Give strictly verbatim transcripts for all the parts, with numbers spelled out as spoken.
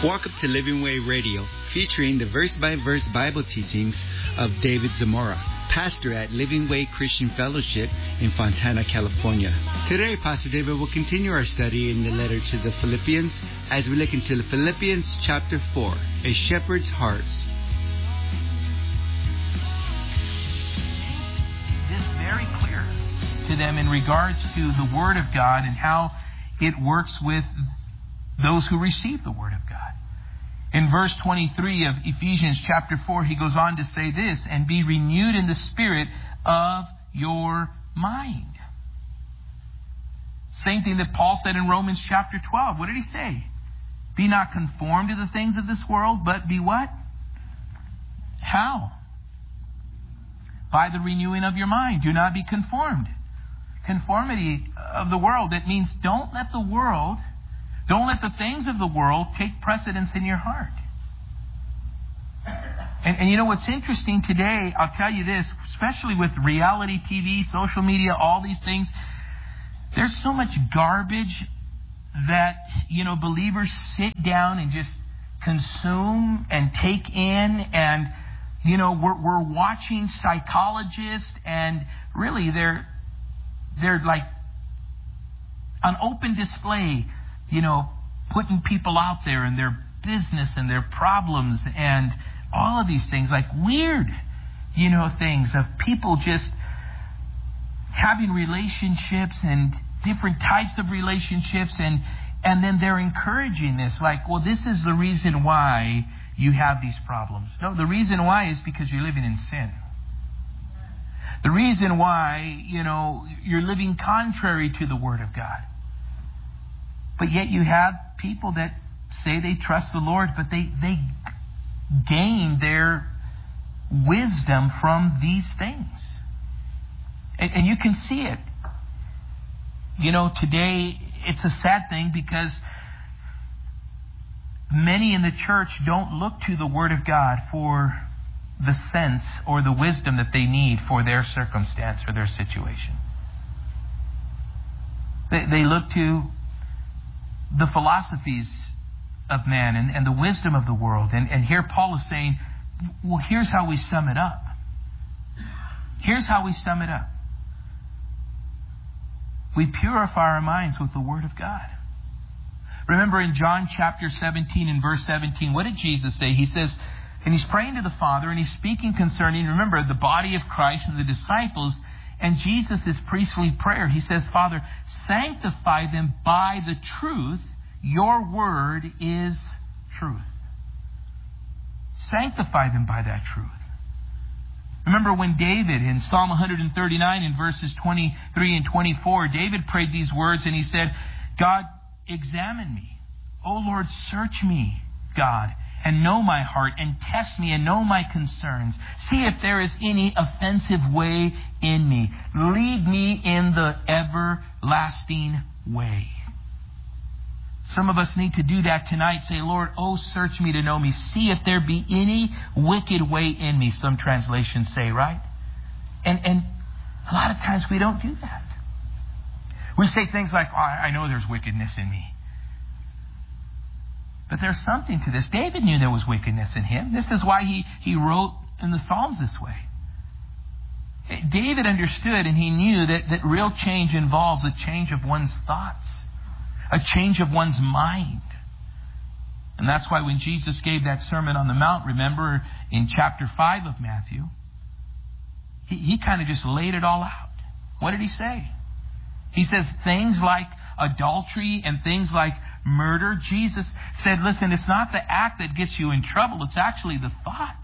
Welcome to Living Way Radio, featuring the verse-by-verse Bible teachings of David Zamora, pastor at Living Way Christian Fellowship in Fontana, California. Today, Pastor David will continue our study in the letter to the Philippians as we look into Philippians chapter four, A Shepherd's Heart. This is very clear to them in regards to the Word of God and how it works with those who receive the Word of God. In verse twenty-three of Ephesians chapter four, he goes on to say this, and be renewed in the spirit of your mind. Same thing that Paul said in Romans chapter twelve. What did he say? Be not conformed to the things of this world, but be what? How? By the renewing of your mind. Do not be conformed. Conformity of the world, that means don't let the world Don't let the things of the world take precedence in your heart. And, and you know what's interesting today, I'll tell you this, especially with reality T V, social media, all these things, there's so much garbage that, you know, believers sit down and just consume and take in. And, you know, we're, we're watching psychologists, and really they're, they're like on open display, you know, putting people out there and their business and their problems and all of these things, like weird, you know, things of people just having relationships and different types of relationships, and and then they're encouraging this, like, well, this is the reason why you have these problems. No, the reason why is because you're living in sin. The reason why, you know, you're living contrary to the Word of God. But yet you have people that say they trust the Lord, but they, they gain their wisdom from these things. And, and you can see it. You know, today it's a sad thing because many in the church don't look to the Word of God for the sense or the wisdom that they need for their circumstance or their situation. They, they look to the philosophies of man and, and the wisdom of the world. And, and here Paul is saying, well, here's how we sum it up. Here's how we sum it up. We purify our minds with the Word of God. Remember in John chapter seventeen and verse seventeen, what did Jesus say? He says, and he's praying to the Father, and he's speaking concerning, remember, the body of Christ and the disciples. And Jesus' priestly prayer, he says, Father, sanctify them by the truth. Your word is truth. Sanctify them by that truth. Remember when David in Psalm one thirty-nine in verses twenty-three and twenty-four, David prayed these words and he said, God, examine me. O Lord, search me, God, and know my heart, and test me and know my concerns. See if there is any offensive way in me. Lead me in the everlasting way. Some of us need to do that tonight. Say, Lord, oh, search me to know me. See if there be any wicked way in me, some translations say, right? And, and a lot of times we don't do that. We say things like, oh, I know there's wickedness in me. But there's something to this. David knew there was wickedness in him. This is why he, he wrote in the Psalms this way. David understood and he knew that, that real change involves a change of one's thoughts, a change of one's mind. And that's why when Jesus gave that Sermon on the Mount, remember in chapter five of Matthew, he, he kind of just laid it all out. What did he say? He says things like adultery and things like murder. Jesus said, listen, it's not the act that gets you in trouble. It's actually the thought.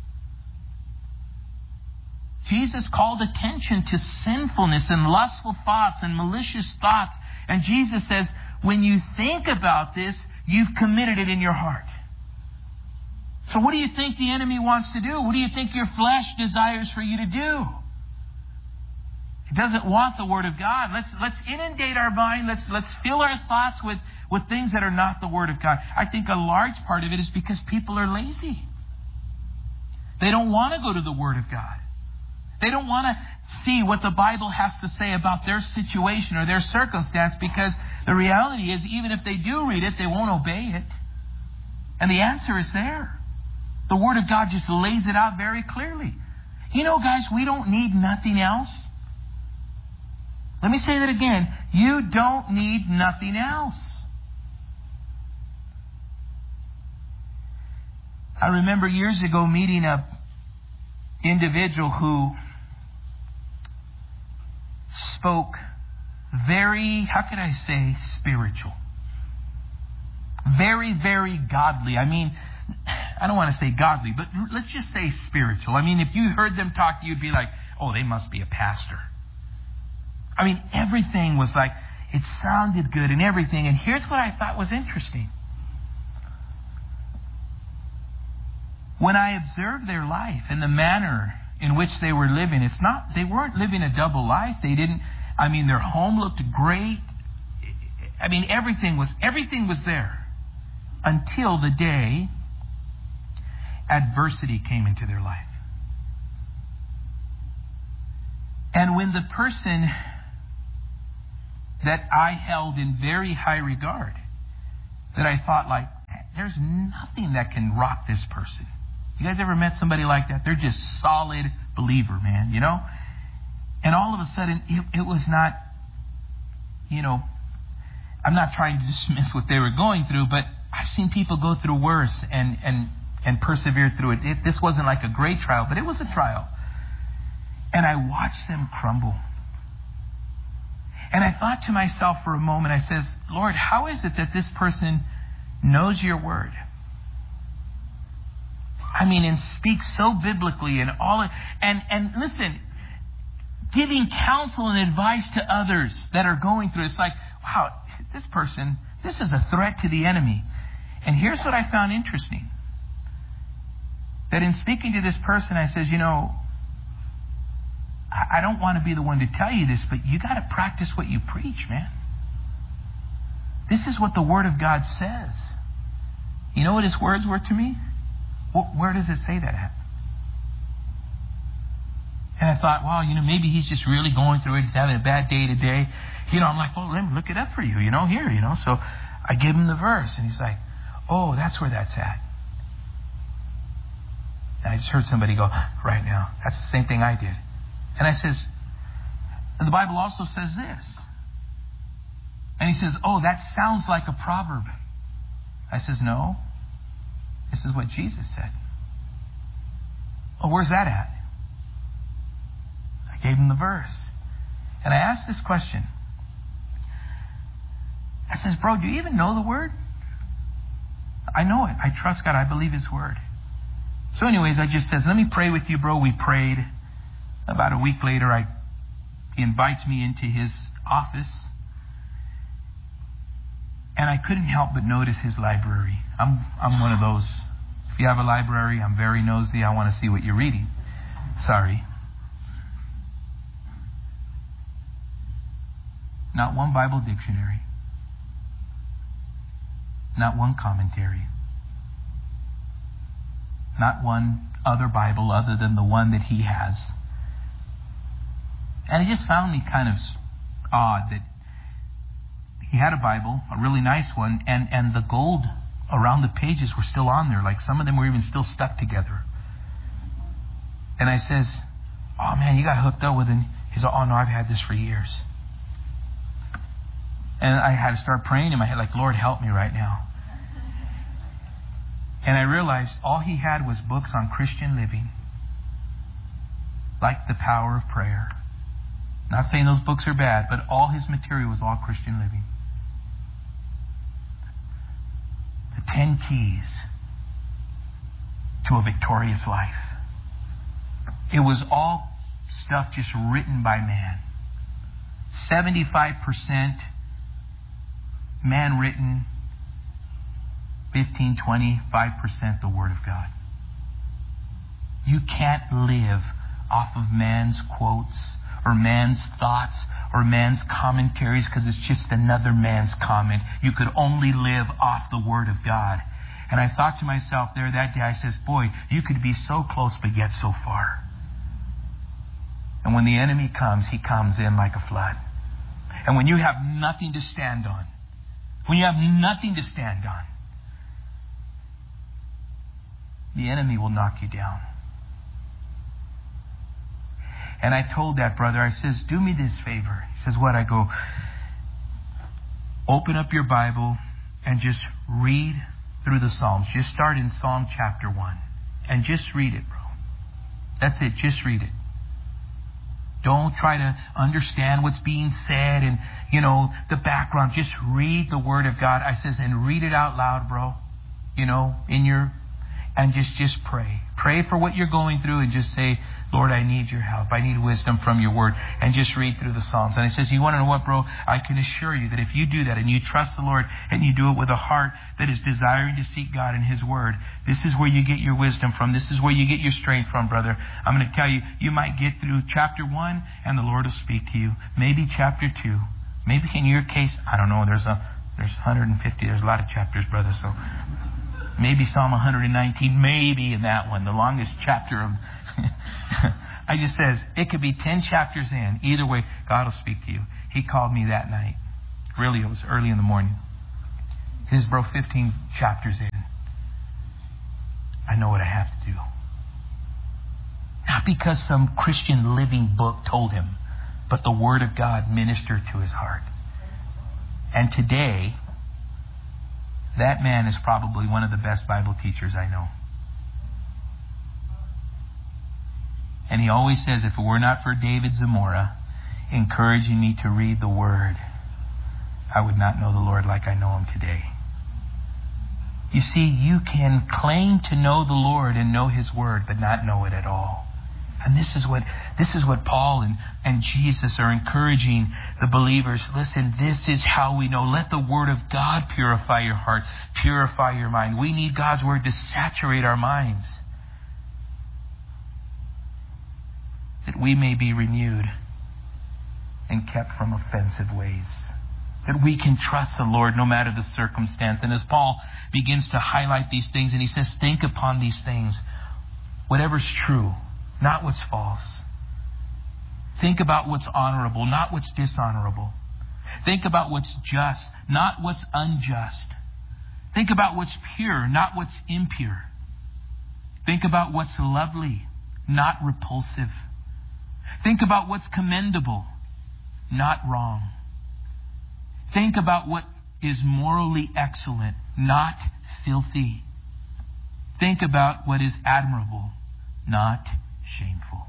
Jesus called attention to sinfulness and lustful thoughts and malicious thoughts. And Jesus says, when you think about this, you've committed it in your heart. So what do you think the enemy wants to do? What do you think your flesh desires for you to do? It doesn't want the Word of God. Let's let's inundate our mind. Let's let's fill our thoughts with, with things that are not the Word of God. I think a large part of it is because people are lazy. They don't want to go to the Word of God. They don't want to see what the Bible has to say about their situation or their circumstance, because the reality is, even if they do read it, they won't obey it. And the answer is there. The Word of God just lays it out very clearly. You know, guys, we don't need nothing else. Let me say that again. You don't need nothing else. I remember years ago meeting a individual who spoke very, how could I say, spiritual. Very, very godly. I mean, I don't want to say godly, but let's just say spiritual. I mean, if you heard them talk, you'd be like, oh, they must be a pastor. I mean, everything was like, it sounded good and everything. And here's what I thought was interesting. When I observed their life and the manner in which they were living, it's not, they weren't living a double life. They didn't, I mean, their home looked great. I mean, everything was, everything was there until the day adversity came into their life. And when the person that I held in very high regard, that I thought like, there's nothing that can rock this person. You guys ever met somebody like that? They're just solid believer, man, you know? And all of a sudden, it, it was not, you know, I'm not trying to dismiss what they were going through, but I've seen people go through worse and, and, and persevere through it. it. This wasn't like a great trial, but it was a trial. And I watched them crumble. And I thought to myself for a moment, I says, Lord, how is it that this person knows your word? I mean, and speaks so biblically and all it, and, and listen, giving counsel and advice to others that are going through it. It's like, wow, this person, this is a threat to the enemy. And here's what I found interesting. That in speaking to this person, I says, you know, I don't want to be the one to tell you this, but you got to practice what you preach, man. This is what the Word of God says. You know what His words were to me? Where does it say that at? And I thought, well, you know, maybe he's just really going through it. He's having a bad day today. You know, I'm like, well, let me look it up for you, you know, here, you know. So I give him the verse, and he's like, oh, that's where that's at. And I just heard somebody go, right now. That's the same thing I did. And I says, and the Bible also says this. And he says, oh, that sounds like a proverb. I says, no. This is what Jesus said. Oh, where's that at? I gave him the verse. And I asked this question. I says, bro, do you even know the word? I know it. I trust God. I believe His word. So anyways, I just says, let me pray with you, bro. We prayed. About a week later, I, he invites me into his office. And I couldn't help but notice his library. I'm I'm one of those. If you have a library, I'm very nosy. I want to see what you're reading. Sorry. Not one Bible dictionary. Not one commentary. Not one other Bible other than the one that he has. And it just found me kind of odd that he had a Bible, a really nice one, and, and the gold around the pages were still on there. Like some of them were even still stuck together. And I says, oh man, you got hooked up with it. He said, oh no, I've had this for years. And I had to start praying in my head, like, Lord, help me right now. And I realized all he had was books on Christian living, like The Power of Prayer. Not saying those books are bad, but all his material was all Christian living. The Ten Keys to a Victorious Life. It was all stuff just written by man. seventy-five percent man-written, fifteen, twenty-five percent the Word of God. You can't live off of man's quotes or man's thoughts or man's commentaries because it's just another man's comment. You could only live off the Word of God. And I thought to myself there that day, I says, boy, you could be so close but yet so far. And when the enemy comes, he comes in like a flood. And when you have nothing to stand on, when you have nothing to stand on, the enemy will knock you down. And I told that brother, I says, do me this favor. He says, what? I go, open up your Bible and just read through the Psalms. Just start in Psalm chapter one. And just read it, bro. That's it. Just read it. Don't try to understand what's being said and, you know, the background. Just read the Word of God. I says, and read it out loud, bro. You know, in your, and just, just pray. Pray for what you're going through and just say, Lord, I need your help. I need wisdom from your Word. And just read through the Psalms. And he says, you want to know what, bro? I can assure you that if you do that and you trust the Lord and you do it with a heart that is desiring to seek God and His Word, this is where you get your wisdom from. This is where you get your strength from, brother. I'm going to tell you, you might get through chapter one and the Lord will speak to you. Maybe chapter two. Maybe in your case, I don't know, there's a there's one hundred fifty, there's a lot of chapters, brother, so maybe Psalm one hundred nineteen, maybe in that one, the longest chapter of... I just says, it could be ten chapters in. Either way, God will speak to you. He called me that night. Really, it was early in the morning. His bro, fifteen chapters in. I know what I have to do. Not because some Christian living book told him, but the Word of God ministered to his heart. And today, that man is probably one of the best Bible teachers I know. And he always says, if it were not for David Zamora encouraging me to read the Word, I would not know the Lord like I know Him today. You see, you can claim to know the Lord and know His Word, but not know it at all. And this is what this is what Paul and, and Jesus are encouraging the believers. Listen, this is how we know. Let the Word of God purify your heart, purify your mind. We need God's Word to saturate our minds, that we may be renewed and kept from offensive ways. That we can trust the Lord no matter the circumstance. And as Paul begins to highlight these things, and he says, think upon these things. Whatever's true, not what's false. Think about what's honorable, not what's dishonorable. Think about what's just, not what's unjust. Think about what's pure, not what's impure. Think about what's lovely, not repulsive. Think about what's commendable, not wrong. Think about what is morally excellent, not filthy. Think about what is admirable, not shameful.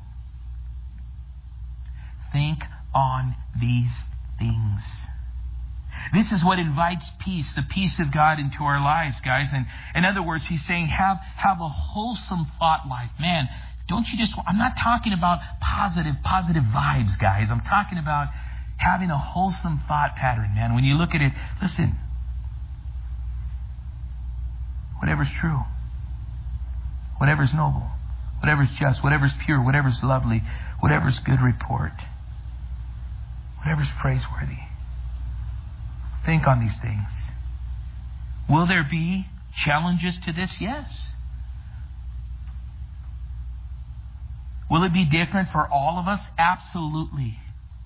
Think on these things. This is what invites peace, the peace of God into our lives, guys. And in other words, he's saying have, have a wholesome thought life. Man, don't you just... I'm not talking about positive, positive vibes, guys. I'm talking about having a wholesome thought pattern, man. When you look at it, listen. Whatever's true, whatever's noble, whatever's just, whatever's pure, whatever's lovely, whatever's good report, whatever's praiseworthy. Think on these things. Will there be challenges to this? Yes. Will it be different for all of us? Absolutely.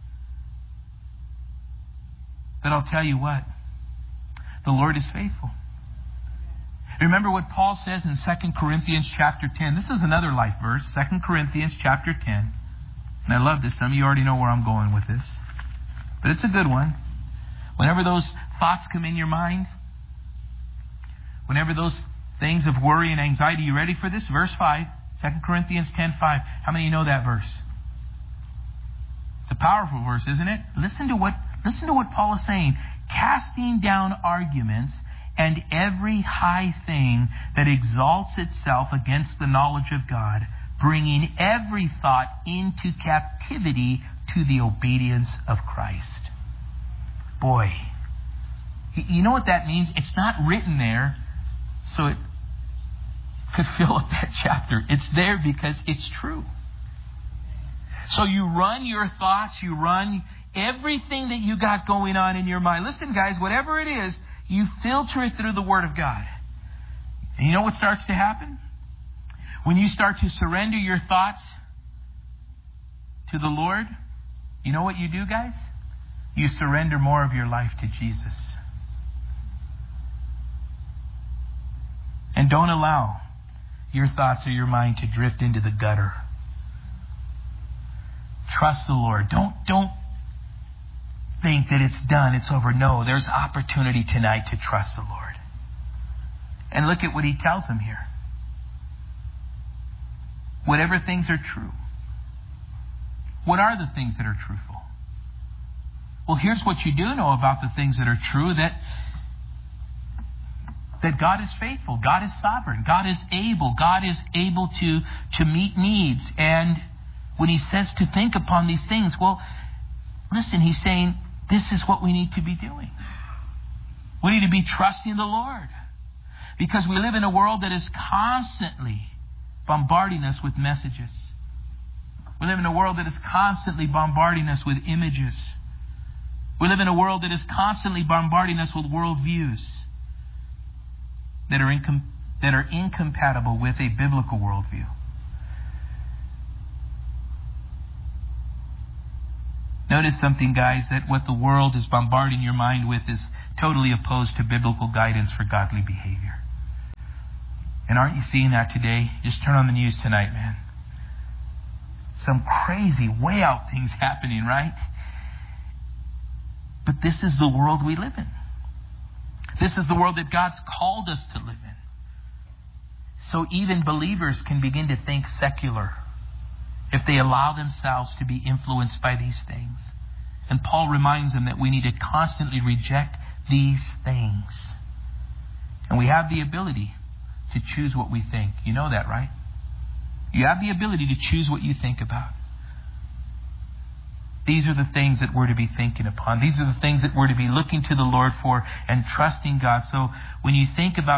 But I'll tell you what, the Lord is faithful. Remember what Paul says in Second Corinthians chapter ten. This is another life verse, Second Corinthians chapter ten. And I love this. Some of you already know where I'm going with this. But it's a good one. Whenever those thoughts come in your mind, whenever those things of worry and anxiety, you ready for this? Verse five, Second Corinthians ten five. How many of you know that verse? It's a powerful verse, isn't it? Listen to what Listen to what Paul is saying. Casting down arguments and every high thing that exalts itself against the knowledge of God, bringing every thought into captivity to the obedience of Christ. Boy, you know what that means? It's not written there so it could fill up that chapter. It's there because it's true. So you run your thoughts, you run everything that you got going on in your mind. Listen, guys, whatever it is, you filter it through the Word of God. And you know what starts to happen? When you start to surrender your thoughts to the Lord, you know what you do, guys? You surrender more of your life to Jesus. And don't allow your thoughts or your mind to drift into the gutter. Trust the Lord. Don't, don't think that it's done, it's over. No, there's opportunity tonight to trust the Lord. And look at what he tells him here. Whatever things are true. What are the things that are truthful? Well, here's what you do know about the things that are true, that that God is faithful, God is sovereign, God is able, God is able to, to meet needs. And when he says to think upon these things, well, listen, he's saying this is what we need to be doing. We need to be trusting the Lord. Because we live in a world that is constantly bombarding us with messages. We live in a world that is constantly bombarding us with images. We live in a world that is constantly bombarding us with worldviews that are, incom- that are incompatible with a biblical worldview. Notice something, guys, that what the world is bombarding your mind with is totally opposed to biblical guidance for godly behavior. And aren't you seeing that today? Just turn on the news tonight, man. Some crazy, way out things happening, right? But this is the world we live in. This is the world that God's called us to live in. So even believers can begin to think secular if they allow themselves to be influenced by these things. And Paul reminds them that we need to constantly reject these things. And we have the ability to choose what we think. You know that, right? You have the ability to choose what you think about. These are the things that we're to be thinking upon. These are the things that we're to be looking to the Lord for and trusting God. So when you think about